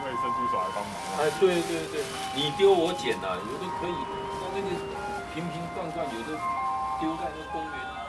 会伸出手来帮忙。 哎，对对对，你丢我捡啊，有的可以，那个瓶瓶罐罐有的丢在那公园。